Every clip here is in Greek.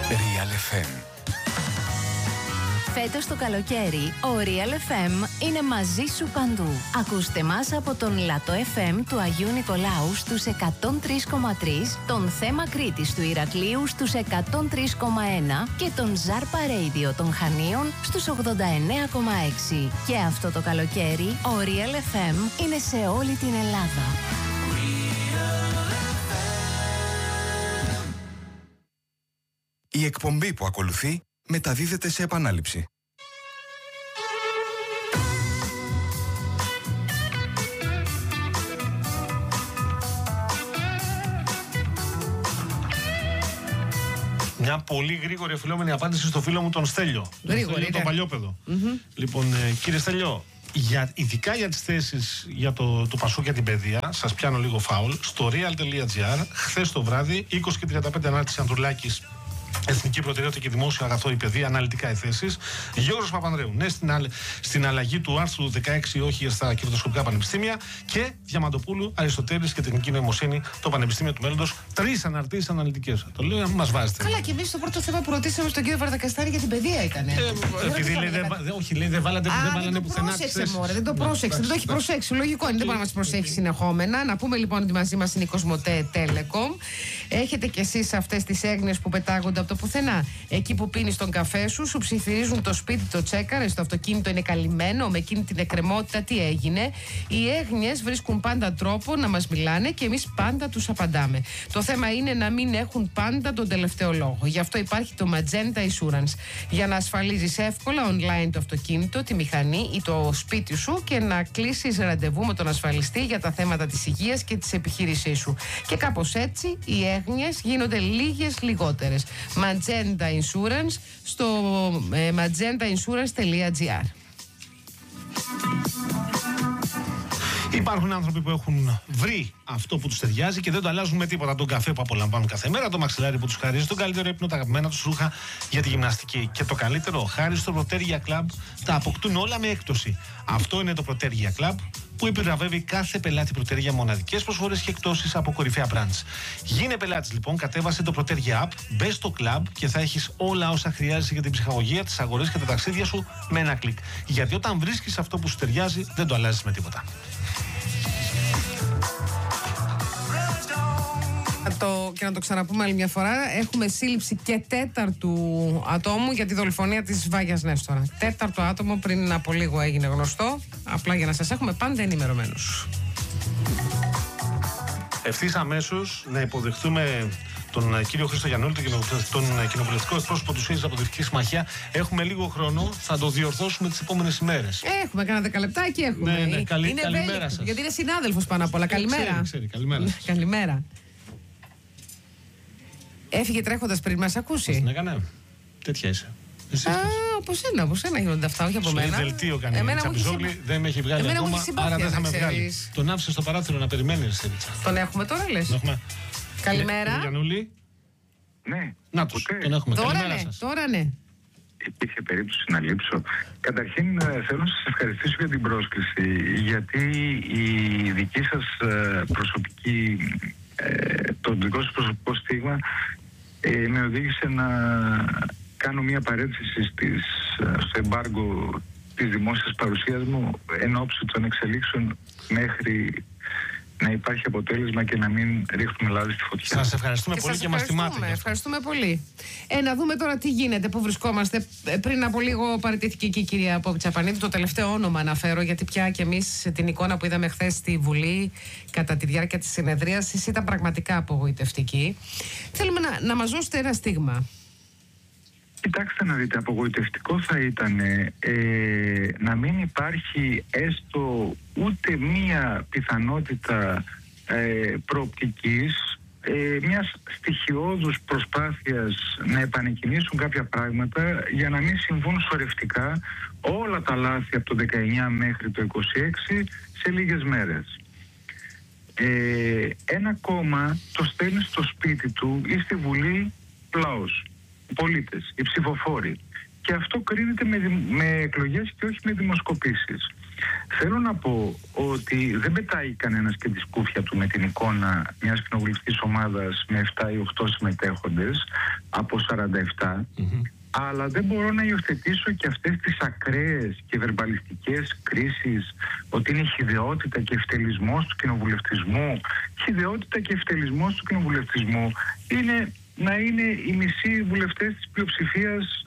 Real FM. Φέτος το καλοκαίρι, ο Real FM είναι μαζί σου παντού. Ακούστε μας από τον Λατό FM του Αγίου Νικολάου στους 103,3, τον Θέμα Κρήτης του Ηρακλείου στους 103,1 και τον Ζάρπα Radio των Χανίων στους 89,6. Και αυτό το καλοκαίρι, ο Real FM είναι σε όλη την Ελλάδα. Η εκπομπή που ακολουθεί μεταδίδεται σε επανάληψη. Μια πολύ γρήγορη εφιλόμενη απάντηση στο φίλο μου τον Στέλιο. Γρήγορη, τον Παλιόπαιδο. Λοιπόν, κύριε Στέλιο, ειδικά για τις θέσεις για το Πασόκ για την παιδεία, σας πιάνω λίγο φάουλ. Στο real.gr, χθες το βράδυ, 20:35 ανάρτηση Ανδρουλάκης. Εθνική προτεραιότητα και δημόσιο αγαθό η παιδεία, αναλυτικά οι θέσεις. Γιώργος Παπανδρέου, ναι στην αλλαγή του άρθρου 16, όχι στα κερδοσκοπικά πανεπιστήμια. Και Διαμαντοπούλου, Αριστοτέλης και Τεχνική Νοημοσύνη, το Πανεπιστήμιο του Μέλλοντος. 3 αναρτήσεις αναλυτικές. Το λέω, να μας βάζετε. Καλά, και εμείς το πρώτο θέμα που ρωτήσαμε στον κύριο Βαρδακαστάρη για την παιδεία ήταν. Επειδή λέει, δεν βάλανε πουθενά. Δεν το πρόσεξε, δεν το έχει προσέξει. Λογικό είναι, δεν μπορεί να μας προσέχει συνεχόμενα. Να πούμε λοιπόν ότι μαζί μας είναι η Κοσμοτέ Telecom. Έχετε κι εσείς αυτές τις έγνοιες που πετάγονται από το πουθενά. Εκεί που πίνεις τον καφέ σου, σου ψιθυρίζουν το σπίτι, το τσέκαρες, το αυτοκίνητο είναι καλυμμένο, με εκείνη την εκκρεμότητα τι έγινε. Οι έγνοιες βρίσκουν πάντα τρόπο να μας μιλάνε και εμείς πάντα τους απαντάμε. Το θέμα είναι να μην έχουν πάντα τον τελευταίο λόγο. Γι' αυτό υπάρχει το Magenta Insurance. Για να ασφαλίζεις εύκολα online το αυτοκίνητο, τη μηχανή ή το σπίτι σου και να κλείσεις ραντεβού με τον ασφαλιστή για τα θέματα της υγείας και της επιχείρησής σου. Και κάπως έτσι οι έγνοιες γίνονται λίγες λιγότερες. Magenta Insurance στο magentainsurance.gr. Υπάρχουν άνθρωποι που έχουν βρει αυτό που τους ταιριάζει και δεν το αλλάζουν με τίποτα. Τον καφέ που απολαμβάνουν κάθε μέρα, το μαξιλάρι που τους χαρίζει, τον καλύτερο ύπνο, τα αγαπημένα τους ρούχα για τη γυμναστική. Και το καλύτερο, χάρη στο Protergia Club, τα αποκτούν όλα με έκπτωση. Αυτό είναι το Protergia Club που επιβραβεύει κάθε πελάτη Protergia μοναδικές προσφορές και εκτόσεις από κορυφαία brands. Γίνε πελάτης λοιπόν, κατέβασε το Protergia App, μπες στο club και θα έχεις όλα όσα χρειάζεσαι για την ψυχαγωγία, τις αγορές και τα ταξίδια σου με ένα κλικ. Γιατί όταν βρίσκεις αυτό που σου ταιριάζει, δεν το αλλάζεις με τίποτα. Και να το ξαναπούμε άλλη μια φορά, έχουμε σύλληψη και 4ου ατόμου για τη δολοφονία της Βάγιας Νέστορα. 4ο άτομο πριν από λίγο έγινε γνωστό, απλά για να σας έχουμε πάντα ενημερωμένους. Ευθύς αμέσως να υποδεχτούμε τον κύριο Χρήστο Γιαννούλη, τον κοινοβουλευτικό εκπρόσωπο του ΣΥΡΙΖΑ από τη Δυτική Συμμαχία. Έχουμε λίγο χρόνο, θα το διορθώσουμε τις επόμενες ημέρες. Έχουμε κάνα 10 λεπτάκι, έχουμε. Ναι, καλημέρα σας. Γιατί είναι συνάδελφος πάνω απ' όλα. Καλημέρα. Καλημέρα. Καλημέρα. Έφυγε τρέχοντας πριν μας ακούσει. Πώς την έκανε, τέτοια είσαι. Από σένα γίνονται αυτά, όχι από μένα. Στο δελτίο κάνει η Τσαπιζόγλη, δεν με έχει βγάλει ακόμα, άρα δεν θα με βγάλει. Τον άφησε στο παράθυρο να περιμένει, Σερίτσα. Τον έχουμε τώρα, λες? Καλημέρα. Γιαννούλη. Ναι. Να τους, τον έχουμε. Καλημέρα σας. Τώρα ναι. Υπήρχε περίπτωση να λείψω. Καταρχήν θέλω να σας ευχαριστήσω για την πρόσκληση, γιατί η δική σας προσωπική, το δικό σας προσωπικό στίγμα με οδήγησε να κάνω μια παρένθεση στο εμπάργκο της δημόσιας παρουσίας μου εν ώψη των εξελίξεων μέχρι να υπάρχει αποτέλεσμα και να μην ρίχνουμε λάδι στη φωτιά. Σας ευχαριστούμε πολύ και μας τιμάτε. Ευχαριστούμε πολύ. Να δούμε τώρα τι γίνεται, πού βρισκόμαστε. Πριν από λίγο παραιτήθηκε και η κυρία Πόπη-Τσαπανίδη. Το τελευταίο όνομα αναφέρω, γιατί πια και εμείς την εικόνα που είδαμε χθες στη Βουλή κατά τη διάρκεια της συνεδρίασης ήταν πραγματικά απογοητευτική. Θέλουμε να μας δώσετε ένα στίγμα. Κοιτάξτε να δείτε, απογοητευτικό θα ήταν να μην υπάρχει έστω ούτε μία πιθανότητα προοπτικής μιας στοιχειώδους προσπάθειας να επανεκκινήσουν κάποια πράγματα για να μην συμβούν σωρευτικά όλα τα λάθη από το 19 μέχρι το 26 σε λίγες μέρες. Ένα κόμμα το στέλνει στο σπίτι του ή στη Βουλή λαός, οι πολίτες, οι ψηφοφόροι. Και αυτό κρίνεται με εκλογές και όχι με δημοσκοπήσεις. Θέλω να πω ότι δεν πετάει κανένας και τη σκούφια του με την εικόνα μιας κοινοβουλευτικής ομάδας με 7 ή 8 συμμετέχοντες από 47, αλλά δεν μπορώ να υιοθετήσω και αυτές τις ακραίες και βερμπαλιστικές κρίσεις ότι είναι χυδαιότητα και ευτελισμός του κοινοβουλευτισμού. Χυδαιότητα και ευτελισμός του κοινοβουλευτισμού είναι να είναι οι μισοί βουλευτές της πλειοψηφίας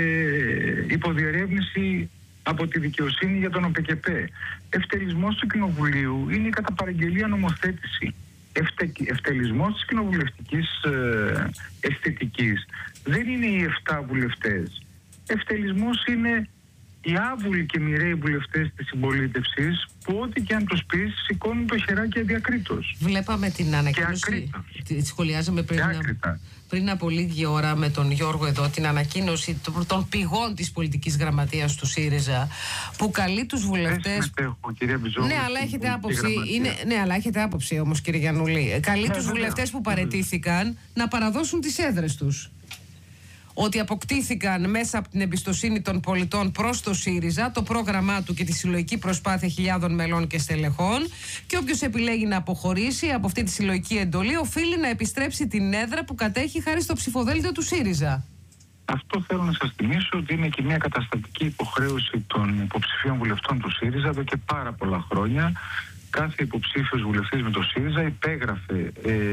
υποδιερεύνηση από τη δικαιοσύνη για τον ΟΠΚΠ. Ευτελισμός του κοινοβουλίου είναι η κατά παραγγελία νομοθέτηση. Ευτελισμός της κοινοβουλευτικής αισθητικής δεν είναι οι 7 βουλευτές. Ευτελισμός είναι οι άβουλοι και μοιραίοι βουλευτές της συμπολίτευσης που ό,τι και αν τους πεις σηκώνουν το χεράκι αδιακρίτως. Βλέπαμε την ανακοίνωση, σχολιάζαμε πριν από λίγη ώρα με τον Γιώργο εδώ, την ανακοίνωση των πηγών της πολιτικής γραμματείας του ΣΥΡΙΖΑ που καλεί τους βουλευτές... Ναι, αλλά έχετε άποψη, ναι, αλλά έχετε άποψη όμως, κύριε Γιαννούλη. Καλεί τους βουλευτές που παραιτήθηκαν να παραδώσουν τις έδρες τους. Ότι αποκτήθηκαν μέσα από την εμπιστοσύνη των πολιτών προς το ΣΥΡΙΖΑ, το πρόγραμμά του και τη συλλογική προσπάθεια χιλιάδων μελών και στελεχών, και όποιος επιλέγει να αποχωρήσει από αυτή τη συλλογική εντολή οφείλει να επιστρέψει την έδρα που κατέχει χάρη στο ψηφοδέλτιο του ΣΥΡΙΖΑ. Αυτό θέλω να σας θυμίσω ότι είναι και μια καταστατική υποχρέωση των υποψηφίων βουλευτών του ΣΥΡΙΖΑ εδώ και πάρα πολλά χρόνια. Κάθε υποψήφιος βουλευτής με το ΣΥΡΙΖΑ υπέγραφε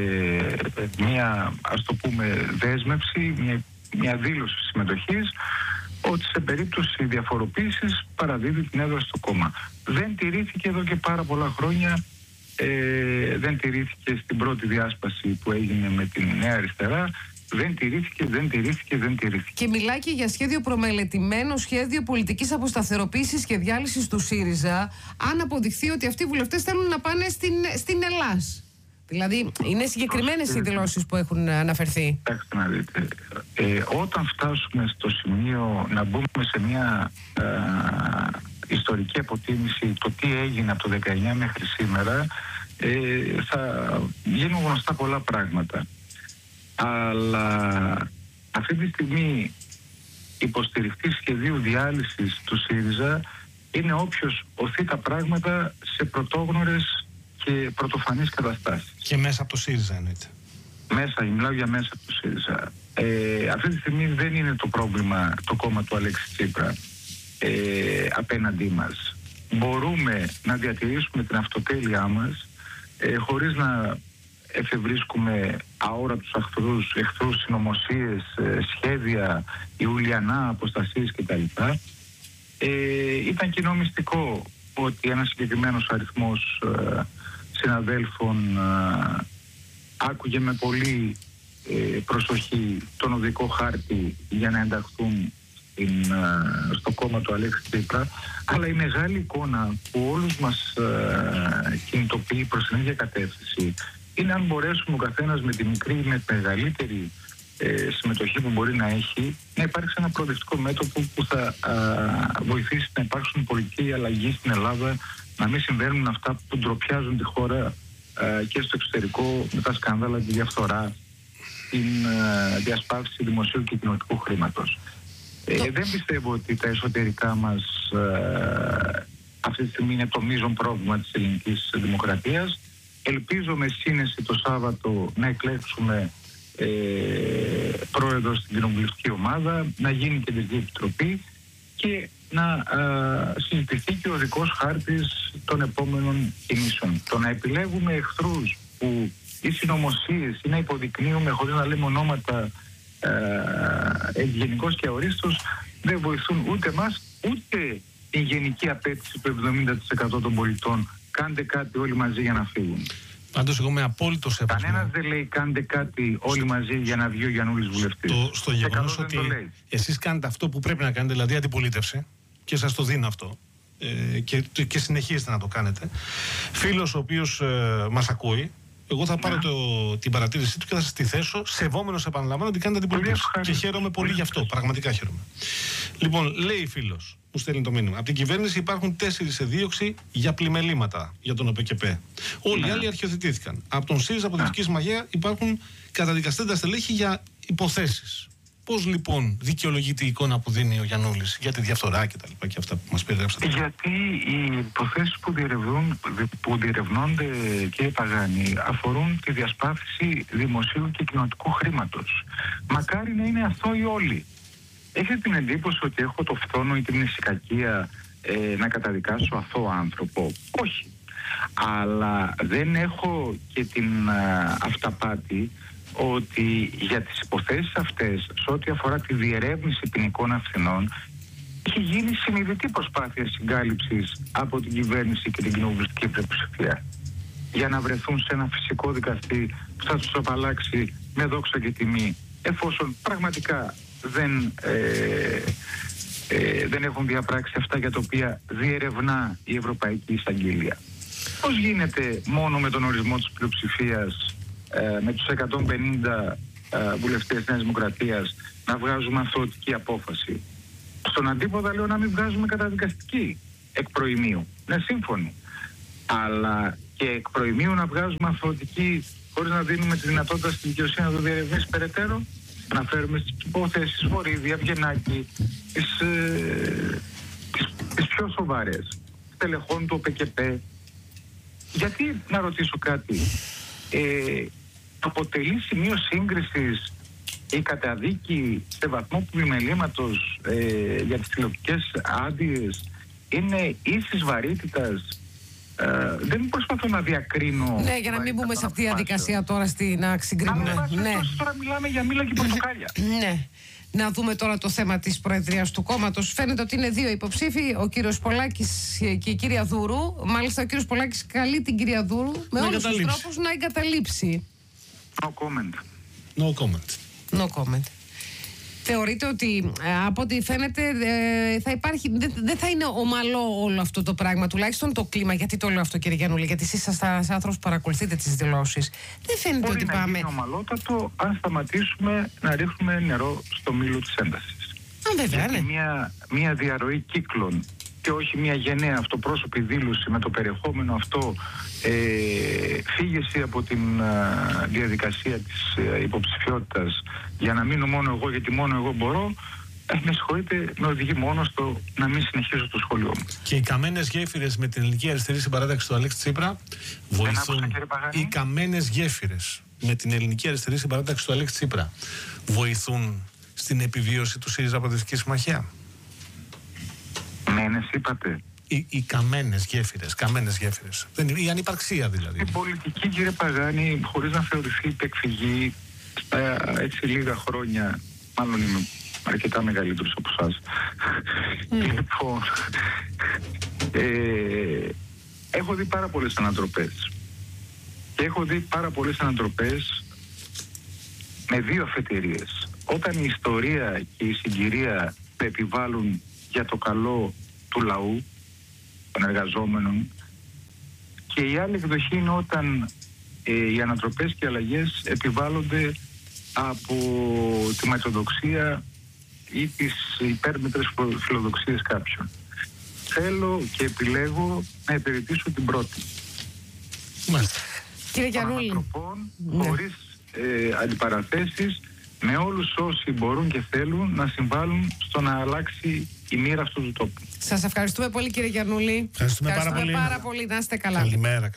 μια, ας το πούμε, δέσμευση, μια δήλωση συμμετοχής ότι σε περίπτωση διαφοροποίησης παραδίδει την έδρα στο κόμμα. Δεν τηρήθηκε εδώ και πάρα πολλά χρόνια, δεν τηρήθηκε στην πρώτη διάσπαση που έγινε με την Νέα Αριστερά, δεν τηρήθηκε. Και μιλάει και για σχέδιο προμελετημένο, σχέδιο πολιτικής αποσταθεροποίησης και διάλυσης του ΣΥΡΙΖΑ, αν αποδειχθεί ότι αυτοί οι βουλευτές θέλουν να πάνε στην Ελλάς. Δηλαδή, είναι συγκεκριμένες οι δηλώσεις που έχουν αναφερθεί. Κοιτάξτε να δείτε. Όταν φτάσουμε στο σημείο να μπούμε σε μια ιστορική αποτίμηση το τι έγινε από το 19 μέχρι σήμερα, θα γίνουν γνωστά πολλά πράγματα. Αλλά αυτή τη στιγμή υποστηρικτής σχεδίου διάλυσης του ΣΥΡΙΖΑ είναι όποιος οθεί τα πράγματα σε πρωτόγνωρες και πρωτοφανείς καταστάσεις. Και μέσα από το ΣΥΡΙΖΑ εννοείται. Μιλάω για μέσα από το ΣΥΡΙΖΑ. Αυτή τη στιγμή δεν είναι το πρόβλημα το κόμμα του Αλέξη Τσίπρα απέναντί μας. Μπορούμε να διατηρήσουμε την αυτοτέλειά μας χωρίς να εφευρίσκουμε αόρατους εχθρούς, συνωμοσίες, σχέδια, ιουλιανά, αποστασίες κτλ. Ήταν κοινό μυστικό ότι ένας συγκεκριμένος αριθμός συναδέλφων άκουγε με πολύ προσοχή τον οδικό χάρτη για να ενταχθούν στο κόμμα του Αλέξη Τσίπρα, αλλά η μεγάλη εικόνα που όλους μας κινητοποιεί προς την ίδια κατεύθυνση είναι αν μπορέσουμε ο καθένας με τη μικρή ή με τη μεγαλύτερη συμμετοχή που μπορεί να έχει, να υπάρξει ένα προοδευτικό μέτωπο που θα βοηθήσει να υπάρξουν πολιτική αλλαγή στην Ελλάδα, να μην συμβαίνουν αυτά που ντροπιάζουν τη χώρα και στο εξωτερικό με τα σκάνδαλα, τη διαφθορά, την διασπάθηση δημοσίου και κοινωνικού χρήματος. Δεν πιστεύω ότι τα εσωτερικά μας αυτή τη στιγμή είναι το μείζον πρόβλημα της ελληνικής δημοκρατίας. Ελπίζω με σύνεση το Σάββατο να εκλέξουμε πρόεδρο στην κοινοβουλευτική ομάδα, να γίνει κεντρική επιτροπή και να συζητηθεί και ο δικός χάρτης των επόμενων κινήσεων. Το να επιλέγουμε εχθρούς που ή συνωμοσίες ή να υποδεικνύουμε χωρίς να λέμε ονόματα ευγενικώς και αορίστως δεν βοηθούν ούτε εμάς ούτε η γενική απέτηση του 70% των πολιτών. Κάντε κάτι όλοι μαζί για να φύγουν. Πάντως εγώ με απόλυτο σεβασμό. Κανένας δεν λέει κάντε κάτι όλοι μαζί για να βγει ο Γιαννούλης βουλευτής. Στο γεγονός ότι εσείς κάνετε αυτό που πρέπει να κάνετε, δηλαδή αντιπολίτευση, και σας το δίνω αυτό, και συνεχίζετε να το κάνετε. Φίλος ο οποίος μας ακούει, εγώ θα πάρω την παρατήρησή του και θα σας τη θέσω, σεβόμενος, επαναλαμβάνω, ότι κάνετε αντιπολίτευση. Και χαίρομαι πολύ γι' αυτό. Πραγματικά χαίρομαι. Λοιπόν, λέει φίλος, που στέλνει το μήνυμα. Από την κυβέρνηση υπάρχουν 4 σε δίωξη για πλημελήματα για τον ΟΠΚΠ. Όλοι οι άλλοι αρχιοθετήθηκαν. Από τον ΣΥΡΙΖΑ, από τη Δυτική Συμμαχία, υπάρχουν καταδικαστέντα στελέχη για υποθέσεις. Πώς λοιπόν δικαιολογείται η εικόνα που δίνει ο Γιαννούλης για τη διαφθορά και τα λοιπά και αυτά που μας περιγράψατε? Γιατί οι υποθέσεις που διερευνώνται, κύριε Παγάνη, αφορούν τη διασπάθηση δημοσίου και κοινοτικού χρήματος. Μακάρι να είναι αθώοι όλοι. Έχετε την εντύπωση ότι έχω το φθόνο ή την ησυχακία να καταδικάσω αθώο άνθρωπο? Όχι. Αλλά δεν έχω και την αυταπάτη ότι για τις υποθέσεις αυτές, σε ό,τι αφορά τη διερεύνηση ποινικών ευθυνών, έχει γίνει συνειδητή προσπάθεια συγκάλυψης από την κυβέρνηση και την κοινοβουλευτική πλειοψηφία για να βρεθούν σε ένα φυσικό δικαστή που θα τους απαλλάξει με δόξα και τιμή, εφόσον πραγματικά δεν έχουν διαπράξει αυτά για τα οποία διερευνά η Ευρωπαϊκή Εισαγγελία. Πώς γίνεται μόνο με τον ορισμό της πλειοψηφίας, με τους 150 βουλευτές Νέας Δημοκρατίας, να βγάζουμε αθωωτική απόφαση? Στον αντίποδα λέω να μην βγάζουμε καταδικαστική εκ προημίου. Ναι, σύμφωνοι. Αλλά και εκ προημίου να βγάζουμε αθωωτική χωρίς να δίνουμε τη δυνατότητα στη δικαιοσύνη να το διερευνήσει περαιτέρω. Αναφέρουμε στις υποθέσεις Βορύδη, Αυγενάκη, τις πιο σοβαρές, στελεχών του ΟΠΕΚΕΠΕ. Γιατί, να ρωτήσω κάτι, αποτελεί σημείο σύγκρισης η καταδίκη σε βαθμό πλημελήματος για τις τηλεοπτικές άδειες? Είναι ίσης βαρύτητας? Δεν προσπαθώ να διακρίνω. Ναι, για να μην μπούμε σε αυτή τη διαδικασία τώρα να συγκρίνουμε. Ναι. Τώρα μιλάμε για μήλα και πορτοκάλια. Ναι. Να δούμε τώρα το θέμα της Προεδρίας του κόμματος. Φαίνεται ότι είναι δύο υποψήφοι, ο κύριος Πολάκης και η κυρία Δούρου. Μάλιστα ο κύριος Πολάκης καλεί την κυρία Δούρου με όλους τους τρόπους να εγκαταλείψει. No comment. No comment. No comment. Θεωρείτε ότι από ό,τι φαίνεται δεν θα είναι ομαλό όλο αυτό το πράγμα, τουλάχιστον το κλίμα? Γιατί το λέω αυτό, κύριε Γιαννούλη? Γιατί εσείς είσαστε άνθρωπος που παρακολουθείτε τις δηλώσεις. Δεν φαίνεται μπορεί ότι να πάμε. Είναι ομαλότατο αν σταματήσουμε να ρίχνουμε νερό στο μήλο της έντασης. Βέβαια, γιατί ναι. μια διαρροή κύκλων και όχι μια γενναία αυτοπρόσωπη δήλωση με το περιεχόμενο αυτό, φύγεση από την διαδικασία της υποψηφιότητας για να μείνω μόνο εγώ γιατί μόνο εγώ μπορώ, με συγχωρείτε, με οδηγεί μόνο στο να μην συνεχίσω το σχολείο μου. Και οι καμένες γέφυρες με την Ελληνική Αριστερή Συμπαράταξη του Αλέξη Τσίπρα βοηθούν. Οι καμένες γέφυρες με την Ελληνική Αριστερή Συμπαράταξη του Αλέξη Τσίπρα βοηθούν στην επιβίωση του ΣΥΡΙΖΑ Προοδευτική Συμμαχία? Μένες είπατε. Οι καμένες γέφυρες. Η ανυπαρξία δηλαδή. Η πολιτική, κύριε Παγάνη, χωρίς να θεωρηθεί υπεκφυγή, έτσι λίγα χρόνια, μάλλον είμαι αρκετά μεγαλύτερος από εσάς. Λοιπόν, έχω δει πάρα πολλές ανατροπές. Και έχω δει πάρα πολλές ανατροπές με δύο αφετηρίες. Όταν η ιστορία και η συγκυρία τα επιβάλλουν για το καλό του λαού, των εργαζόμενων, και η άλλη εκδοχή είναι όταν οι ανατροπές και οι αλλαγές επιβάλλονται από τη ματιοδοξία ή τις υπέρμετρες φιλοδοξίες κάποιων. Θέλω και επιλέγω να υπηρετήσω την πρώτη. Κύριε Γιαννούλη, ανθρωπών, χωρίς αντιπαραθέσεις, με όλους όσοι μπορούν και θέλουν να συμβάλλουν στο να αλλάξει η μοίρα αυτού του τόπου. Σας ευχαριστούμε πολύ, κύριε Γιαννούλη. Ευχαριστούμε πάρα πολύ. Να είστε καλά. Καλημέρα.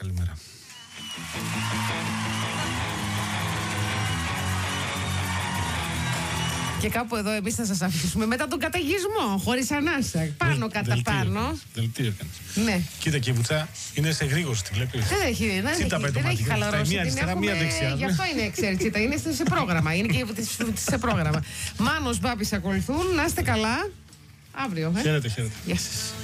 Και κάπου εδώ εμείς θα σας αφήσουμε μετά τον καταιγισμό, χωρίς ανάσα. Πάνω κατά πάνω. Δελτίο έκανες. Ναι. Κοίτα και η βουτσά είναι σε γρήγορση, τη βλέπεις. Δεν έχει χαλαρώσει. Μία αριστερά, μία δεξιά. Γι' αυτό είναι εξαιρετικά. Είναι σε πρόγραμμα. Είναι και σε πρόγραμμα. Μάνος, Μπάμπης ακολουθούν. Να είστε καλά. Αύριο. Χαίρετε. Γεια σας.